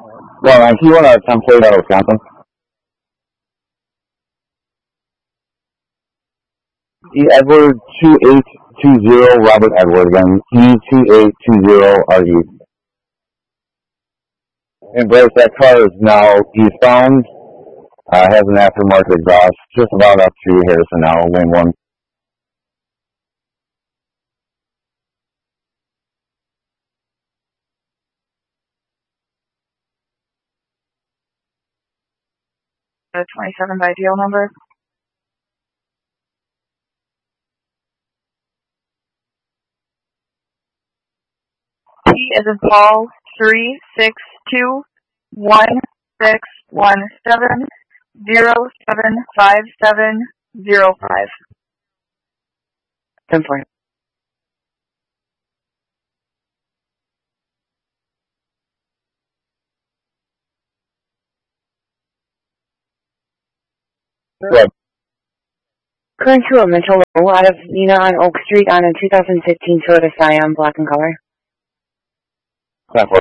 Well, if you want a template out of Wisconsin, E. Edward 2820 Robert Edward again. E2820 RE. Embrace, that car is now eastbound. Has an aftermarket exhaust, just about up to Harrison now, lane 1. The 27 by deal number. P as in Paul 3621617075705. 10-4. Good. Current to a Mitchell Low out of Nina on Oak Street on a 2015 Toyota Scion, black in color. 10-4.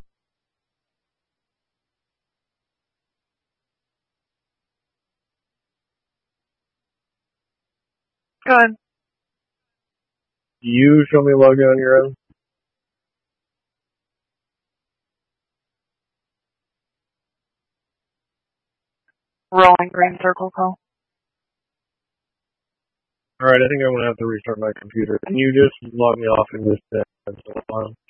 Good. You show me logo on your own. Rolling green circle call. Alright, I think I'm going to have to restart my computer. Can you just log me off and just